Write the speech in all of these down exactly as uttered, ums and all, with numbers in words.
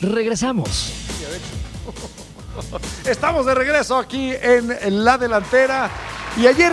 regresamos. Estamos de regreso aquí en La Delantera. Y ayer,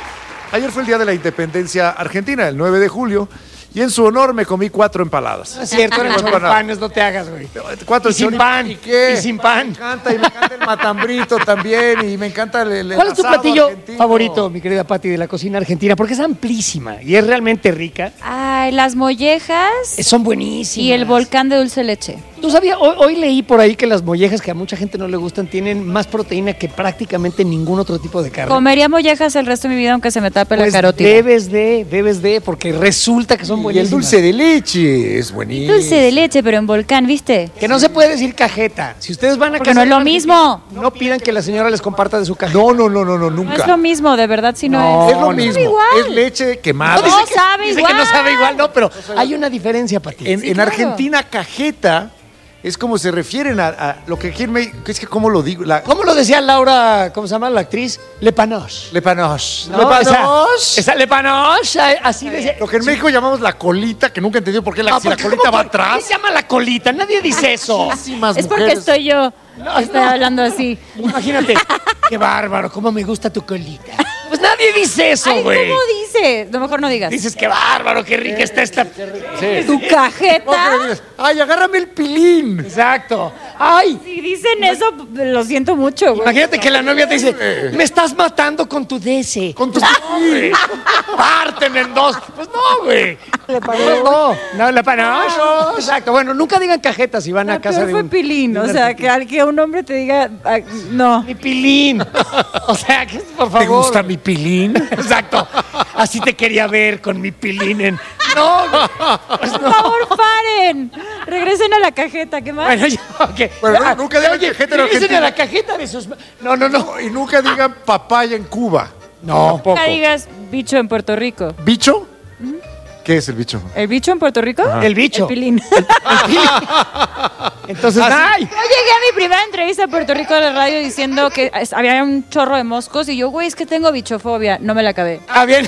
ayer fue el Día de la Independencia Argentina, el nueve de julio. Y en su honor me comí cuatro empaladas. No es cierto, eran choripanes, no te hagas, güey. Cuatro y sin pan. ¿Y qué? Y sin pan. Me encanta, y me encanta el matambrito también, y me encanta el, el ¿Cuál es tu asado platillo argentino favorito, mi querida Pati, de la cocina argentina? Porque es amplísima y es realmente rica. Ay, las mollejas. Son buenísimas. Y el volcán de dulce leche. ¿Tú sabías? Hoy, hoy leí por ahí que las mollejas, que a mucha gente no le gustan, tienen más proteína que prácticamente ningún otro tipo de carne. Comería mollejas el resto de mi vida aunque se me tape pues la carótida. Debes de, debes de, porque resulta que son y buenísimas. el dulce de leche es buenísimo. Dulce de leche, pero en volcán, ¿viste? Que no se puede decir cajeta. Si ustedes van a Porque casa no es de lo alguien, mismo. No pidan que la señora les comparta de su cajeta. No, no, no, no, no, nunca. No es lo mismo, de verdad, si no, No, es. Es lo no, mismo. sabe igual. Es leche quemada. No, dice que, sabe dice igual. que no sabe igual, no, pero hay una diferencia, Pati. En, Sí, en claro. Argentina, cajeta es como se refieren a, a lo que aquí en México, es que cómo lo digo, la, ¿Cómo lo decía Laura, cómo se llama la actriz? Le panoche. le panoche. ¿No? Le panoche. Esa, esa le panoche, así decía. Lo que en México llamamos la colita, que nunca he entendido por qué la, No, si la porque colita ¿cómo va por- atrás. ¿Qué se llama la colita? Nadie dice eso. Muchísimas Es porque mujeres. estoy yo. No, Estoy no. hablando así. Imagínate, qué bárbaro, cómo me gusta tu colita. Pues nadie dice eso, Ay, güey. ¿cómo dice? No, mejor no digas. Dices, qué bárbaro, qué rica está esta. Tu No, que cajeta. le digas, ay, agárrame el pilín. Exacto. Ay, Si dicen eso, lo siento mucho, güey. imagínate que la novia te dice, me estás matando con tu D S. Con tu No, güey. Párteme en dos. Pues no, güey. No, no, la panoche. Exacto. Bueno, nunca digan cajetas si van a La casa peor de fue un... pilín, de o un sea, argentino. que, al que un hombre te diga, ay, no. Mi pilín. O sea, que por favor. ¿Te gusta mi pilín? Exacto. Así te quería ver con mi pilín en... No, pues Por no. favor, paren. Regresen a la cajeta, ¿qué más? Bueno, ya, ok. Bueno, Ah, nunca digan oye, cajeta en regresen Argentina. a la cajeta de sus... No, no, no. Y nunca digan papaya en Cuba. No. Tampoco. Nunca digas bicho en Puerto Rico. ¿Bicho? ¿Qué es el bicho? ¿El bicho en Puerto Rico? El bicho. El pilín. Entonces, ¡ay! Yo llegué a mi primera entrevista a Puerto Rico de la radio diciendo que es- había un chorro de moscos y yo, güey, es que tengo bichofobia. No me la acabé. Ah, bien.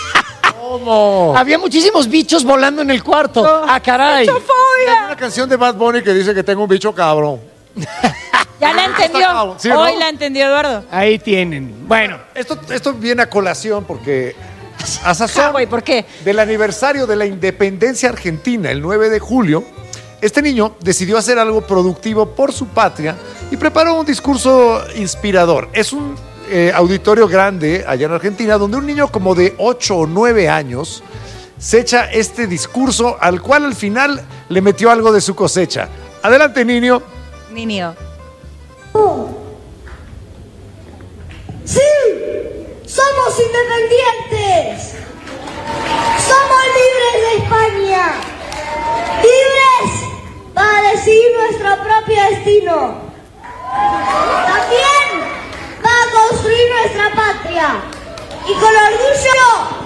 ¿Cómo? Había muchísimos bichos volando en el cuarto. Ah, caray. Hay una canción de Bad Bunny que dice que tengo un bicho cabrón. Ya la entendió. ¿Sí, no? Hoy la entendió Eduardo. Ahí tienen. Bueno, Esto, esto viene a colación porque a Ah, sazón güey, ¿por qué? del aniversario de la independencia argentina, el nueve de julio, este niño decidió hacer algo productivo por su patria y preparó un discurso inspirador. Es un eh, auditorio grande allá en Argentina donde un niño como de ocho o nueve años se echa este discurso al cual al final le metió algo de su cosecha. Adelante, niño. Niño. ¡Sí! ¡Somos independientes! ¡Somos libres de España! ¡Libres para decidir nuestro propio destino! También para construir nuestra patria y con orgullo